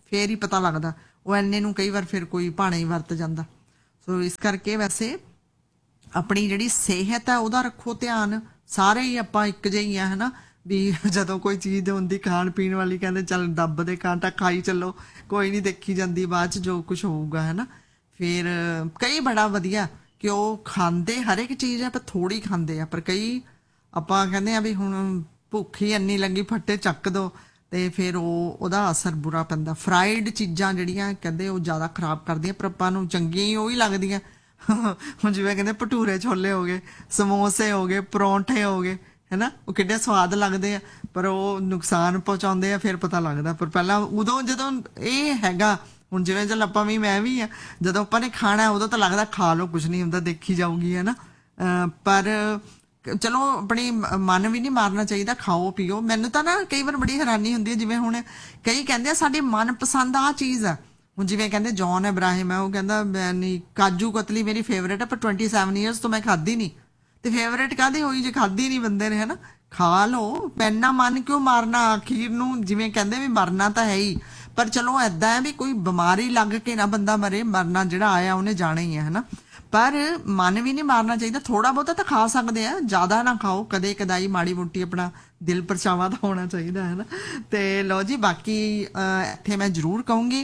ਫੇਰ ਹੀ ਪਤਾ ਲੱਗਦਾ। ਉਹ ਇੰਨੇ ਨੂੰ ਕਈ ਵਾਰ ਫਿਰ ਕੋਈ ਭਾਣਾ ਹੀ ਵਰਤ ਜਾਂਦਾ। ਸੋ ਇਸ ਕਰਕੇ ਵੈਸੇ ਆਪਣੀ ਜਿਹੜੀ ਸਿਹਤ ਹੈ ਉਹਦਾ ਰੱਖੋ ਧਿਆਨ। ਸਾਰੇ ਹੀ ਆਪਾਂ ਇੱਕ ਜਿਹੇ ਹੀ ਆ, ਹੈ ਨਾ, ਵੀ ਜਦੋਂ ਕੋਈ ਚੀਜ਼ ਹੁੰਦੀ ਖਾਣ ਪੀਣ ਵਾਲੀ ਕਹਿੰਦੇ ਚੱਲ ਦੱਬ ਦੇ ਕਾਂਟਾ ਖਾਈ ਚੱਲੋ, ਕੋਈ ਨਹੀਂ ਦੇਖੀ ਜਾਂਦੀ ਬਾਅਦ 'ਚ ਜੋ ਕੁਛ ਹੋਊਗਾ, ਹੈ ਨਾ। ਫਿਰ ਕਈ ਬੜਾ ਵਧੀਆ ਕਿ ਉਹ ਖਾਂਦੇ ਹਰ ਇੱਕ ਚੀਜ਼ ਹੈ ਪਰ ਥੋੜ੍ਹੀ ਖਾਂਦੇ ਆ, ਪਰ ਕਈ ਆਪਾਂ ਕਹਿੰਦੇ ਆ ਵੀ ਹੁਣ ਭੁੱਖ ਹੀ ਇੰਨੀ ਲੱਗੀ ਫੱਟੇ ਚੱਕ ਦੋ ਤੇ ਫਿਰ ਉਹ ਉਹਦਾ ਅਸਰ ਬੁਰਾ ਪੈਂਦਾ। ਫਰਾਈਡ ਚੀਜ਼ਾਂ ਜਿਹੜੀਆਂ ਕਹਿੰਦੇ ਉਹ ਜ਼ਿਆਦਾ ਖਰਾਬ ਕਰਦੀਆਂ, ਪਰ ਆਪਾਂ ਨੂੰ ਚੰਗੀਆਂ ਹੀ ਉਹ ਹੀ ਲੱਗਦੀਆਂ। ਹੁਣ ਜਿਵੇਂ ਕਹਿੰਦੇ ਭਟੂਰੇ ਛੋਲੇ ਹੋ ਗਏ, ਸਮੋਸੇ ਹੋ ਗਏ, ਪਰੌਂਠੇ ਹੋ ਗਏ, ਹੈ ਨਾ, ਉਹ ਕਿੱਡੇ ਸਵਾਦ ਲੱਗਦੇ ਆ ਪਰ ਉਹ ਨੁਕਸਾਨ ਪਹੁੰਚਾਉਂਦੇ ਆ, ਫਿਰ ਪਤਾ ਲੱਗਦਾ। ਪਰ ਪਹਿਲਾਂ ਉਦੋਂ ਜਦੋਂ ਇਹ ਹੈਗਾ, ਹੁਣ ਜਿਵੇਂ ਚੱਲ ਆਪਾਂ ਵੀ ਮੈਂ ਵੀ ਆ, ਜਦੋਂ ਆਪਾਂ ਨੇ ਖਾਣਾ ਉਦੋਂ ਤਾਂ ਲੱਗਦਾ ਖਾ ਲਓ ਕੁਛ ਨਹੀਂ ਹੁੰਦਾ, ਦੇਖੀ ਜਾਊਗੀ, ਹੈ ਨਾ। ਪਰ ਚਲੋ ਆਪਣੀ ਮਨ ਵੀ ਨਹੀਂ ਮਾਰਨਾ ਚਾਹੀਦਾ, ਖਾਓ ਪੀਓ। ਮੈਨੂੰ ਤਾਂ ਨਾ ਕਈ ਵਾਰ ਬੜੀ ਹੈਰਾਨੀ ਹੁੰਦੀ ਹੈ, ਜਿਵੇਂ ਹੁਣ ਕਈ ਕਹਿੰਦੇ ਆ ਸਾਡੀ ਮਨਪਸੰਦ ਆਹ ਚੀਜ਼ ਆ। ਹੁਣ ਜਿਵੇਂ ਕਹਿੰਦੇ ਜੌਨ ਇਬਰਾਹਿਮ ਹੈ, ਉਹ ਕਹਿੰਦਾ ਮੈਂ ਨਹੀਂ, ਕਾਜੂ ਕਤਲੀ ਮੇਰੀ ਫੇਵਰੇਟ ਹੈ ਪਰ ਟਵੈਂਟੀ ਸੈਵਨ ਈਅਰਸ ਤੋਂ ਮੈਂ ਖਾਧੀ ਨਹੀਂ। ਤੇ ਫੇਵਰੇਟ ਕਾਹਦੀ ਹੋਈ ਜੇ ਖਾਧੀ ਨਹੀਂ ਬੰਦੇ ਨੇ, ਹੈ ਨਾ। ਖਾ ਲਓ, ਪੈਨਾ ਮਨ ਕਿਉਂ ਮਾਰਨਾ ਅਖੀਰ ਨੂੰ। ਜਿਵੇਂ ਕਹਿੰਦੇ ਵੀ ਮਰਨਾ ਤਾਂ ਹੈ ਹੀ, ਪਰ ਚਲੋ ਏਦਾਂ ਹੈ ਵੀ ਕੋਈ ਬਿਮਾਰੀ ਲੱਗ ਕੇ ਨਾ ਬੰਦਾ ਮਰੇ, ਮਰਨਾ ਜਿਹੜਾ ਆਇਆ ਉਹਨੇ ਜਾਣਾ ਹੀ ਹੈ, ਹੈ ਨਾ। ਪਰ ਮਨ ਵੀ ਨਹੀਂ ਮਾਰਨਾ ਚਾਹੀਦਾ, ਥੋੜਾ ਬਹੁਤਾ ਤਾਂ ਖਾ ਸਕਦੇ ਆ, ਜ਼ਿਆਦਾ ਨਾ ਖਾਓ, ਕਦੇ ਕਦਾਈ ਮਾੜੀ ਮੋਟੀ ਆਪਣਾ ਦਿਲ ਪਰਚਾਵਾ ਤਾਂ ਹੋਣਾ ਚਾਹੀਦਾ, ਹੈ ਨਾ। ਤੇ ਲਓ ਜੀ, ਬਾਕੀ ਇੱਥੇ ਮੈਂ ਜ਼ਰੂਰ ਕਹੂੰਗੀ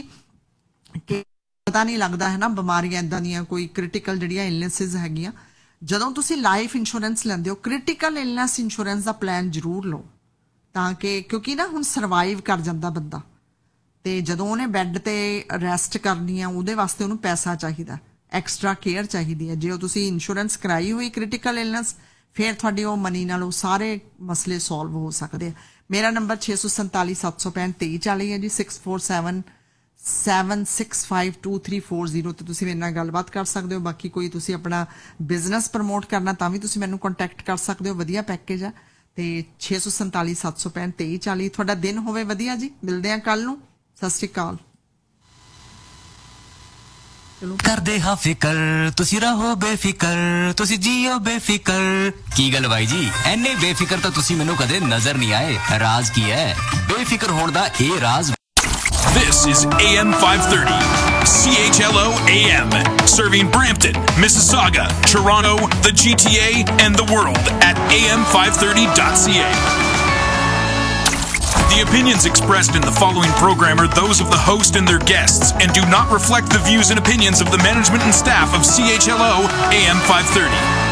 ਕਿ ਪਤਾ ਨਹੀਂ ਲੱਗਦਾ, ਹੈ ਨਾ, ਬਿਮਾਰੀਆਂ ਇੱਦਾਂ ਦੀਆਂ ਕੋਈ ਕ੍ਰਿਟੀਕਲ ਜਿਹੜੀਆਂ ਇਲਨੈਸਿਸ ਹੈਗੀਆਂ, ਜਦੋਂ ਤੁਸੀਂ ਲਾਈਫ ਇੰਸ਼ੋਰੈਂਸ ਲੈਂਦੇ ਹੋ ਕ੍ਰਿਟੀਕਲ ਇਲਨੈਸ ਇੰਸ਼ੋਰੈਂਸ ਦਾ ਪਲਾਨ ਜ਼ਰੂਰ ਲਓ, ਤਾਂ ਕਿ ਕਿਉਂਕਿ ਨਾ ਹੁਣ ਸਰਵਾਈਵ ਕਰ ਜਾਂਦਾ ਬੰਦਾ, ਤੇ ਜਦੋਂ ਉਹਨੇ ਬੈੱਡ ਤੇ ਰੈਸਟ ਕਰਨੀ ਆ ਉਹਦੇ ਵਾਸਤੇ ਉਹਨੂੰ ਪੈਸਾ ਚਾਹੀਦਾ, ਐਕਸਟਰਾ ਕੇਅਰ ਚਾਹੀਦੀ ਹੈ। ਜੇ ਉਹ ਤੁਸੀਂ ਇੰਸ਼ੋਰੈਂਸ ਕਰਾਈ ਹੋਈ ਕ੍ਰਿਟੀਕਲ ਇਲਨੈਸ, ਫਿਰ ਤੁਹਾਡੇ ਉਹ ਮਨੀ ਨਾਲ ਉਹ ਸਾਰੇ ਮਸਲੇ ਸੋਲਵ ਹੋ ਸਕਦੇ ਆ। ਮੇਰਾ ਨੰਬਰ ਛੇ ਸੌ ਸੰਤਾਲੀ ਸੱਤ ਸੌ ਪੈਂਹਠ ਤੇਈ ਚਾਲੀ ਹੈ ਜੀ, six four seven seven six five two three four zero ਤੇ ਤੁਸੀਂ ਮੇਰੇ ਨਾਲ ਗੱਲਬਾਤ ਕਰ ਸਕਦੇ ਹੋ। ਬਾਕੀ ਕੋਈ ਤੁਸੀਂ ਆਪਣਾ ਬਿਜ਼ਨਸ ਪ੍ਰਮੋਟ ਕਰਨਾ ਤਾਂ ਵੀ ਤੁਸੀਂ ਮੈਨੂੰ ਕੰਟੈਕਟ ਕਰ ਸਕਦੇ ਹੋ, ਵਧੀਆ ਪੈਕੇਜ ਆ। ਤੇ ਛੇ ਸੌ ਸੰਤਾਲੀ ਸੱਤ ਸੌ ਪੈਂਹਠ ਤੇਈ ਚਾਲੀ। ਤੁਹਾਡਾ ਦਿਨ ਹੋਵੇ ਵਧੀਆ ਜੀ, ਮਿਲਦੇ ਆ ਕੱਲ ਨੂੰ, ਸਤਿ ਸ਼੍ਰੀ ਅਕਾਲ। ਕਰਦੇ ਹਾਂ ਫਿਕਰ, ਤੁਸੀਂ ਰਹੋ ਬੇਫਿਕਰ, ਤੁਸੀਂ ਜੀਓ ਬੇਫਿਕਰ। ਕੀ ਗੱਲ ਬਾਈ ਜੀ, ਐਨੇ ਬੇਫਿਕਰ ਤਾਂ ਤੁਸੀਂ ਮੈਨੂੰ ਕਦੇ ਨਜ਼ਰ ਨਹੀਂ ਆਏ। ਰਾਜ਼ ਕੀ ਹੈ ਬੇਫਿਕਰ ਹੋਣ ਦਾ? ਇਹ ਰਾਜ਼। This is A M five thirty, C H L O A M, serving Brampton, Mississauga, Toronto, the G T A, and the world at A M five thirty dot C A. The opinions expressed in the following program are those of the host and their guests and do not reflect the views and opinions of the management and staff of C H L O A M five thirty.